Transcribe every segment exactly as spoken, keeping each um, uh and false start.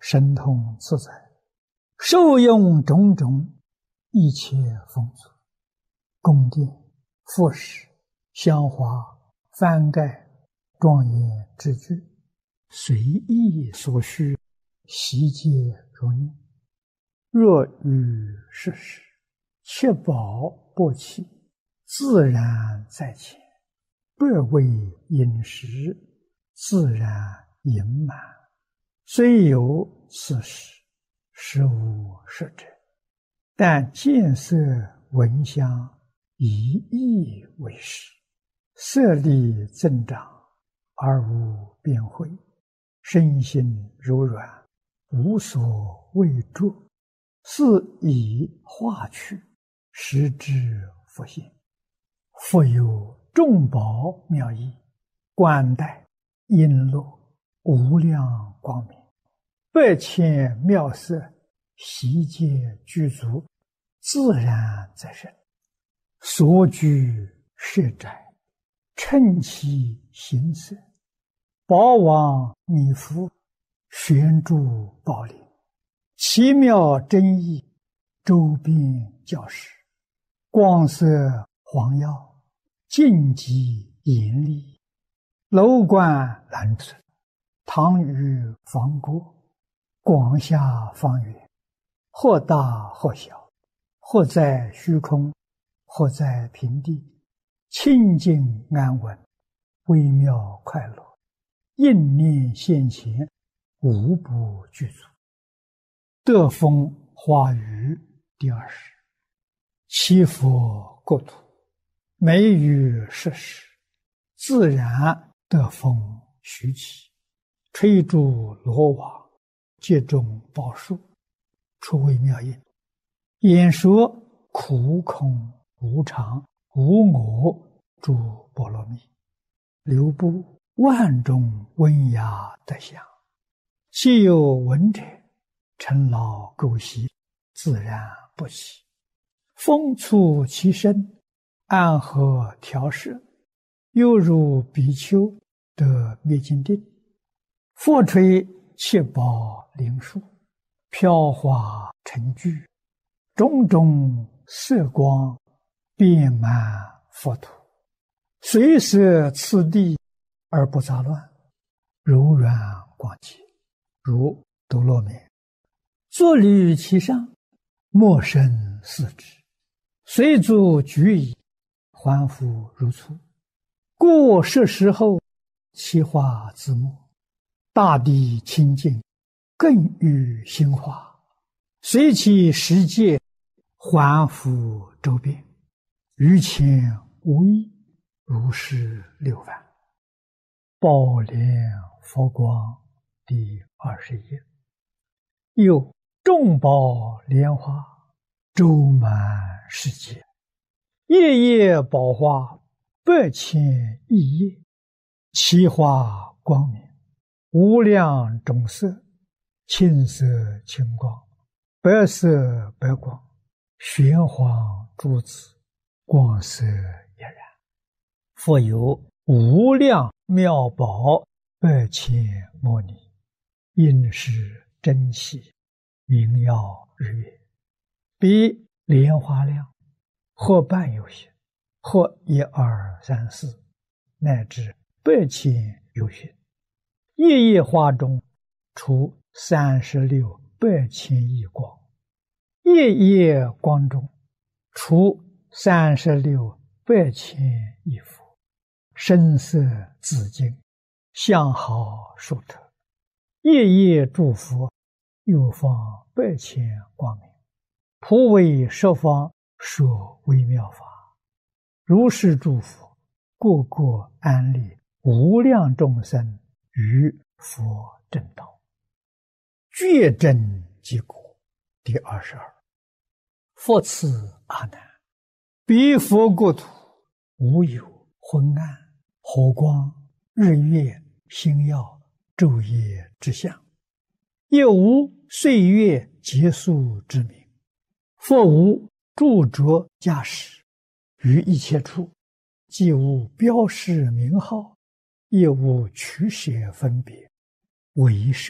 神通自在，受用种种一切风俗、宫殿、服饰、香花、幡盖、庄严之具，随意所需，悉皆如念。若遇世事，切保不弃，自然在前，不为饮食，自然盈满。虽有此事，实无实者，但见色闻香，一意为实，色力增长，而无变慧，身心柔软，无所畏著，是以化去，实之复现。复有众宝妙义，冠带璎珞，无量光明，百千妙色，悉皆具足，自然在身。所居舍宅，称其形色，宝王弥覆，悬诸宝林，奇妙真义，周边教室，光色黄耀，净极严厉，楼观兰村，堂宇房郭，广厦方圆，或大或小，或在虚空，或在平地，清净安稳，微妙快乐，应念现前，无不具足。德风华语第二十。七佛国土，每于世事，自然德风徐起，吹诸罗网，接种宝树，出微妙音，演说苦空无常无我诸波罗蜜，流布万种温雅德相，既有闻者，尘劳垢习，自然不起。风促其身，安和调摄，犹如比丘得灭尽定。佛吹七宝灵树，飘华成聚，种种色光，遍满佛土，随摄次第而不杂乱，柔软广洁，如多罗面。坐履其上，莫生四肢，随足举矣，还复如初。故是时候，其化自没，大地清净，更与心化，随其世界，还复周遍，于前无异，如是六番。宝莲佛光第二十页。有众宝莲花，周满世界，夜夜宝花，百千亿叶，其花光明，无量种色，青色青光，白色白光，玄黄珠子，光色俨然。复有无量妙宝，百千摩尼，应是珍奇，明耀日月，比莲花量，或半有些，或一二三四，乃至百千有些。夜夜花中，出三十六百千亿光；夜夜光中，出三十六百千亿佛。声色自净，相好殊特。夜夜诸佛，又放百千光明，普为十方说微妙法。如是诸佛，个个安立无量众生于佛正道，觉真即果。第二十二。复次阿难，彼佛国土，无有昏暗、火光、日月、星耀、昼夜之相，也无岁月结束之名。复无著着驾驶，于一切处，既无标示名号，也无取舍分别，唯受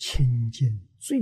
清净最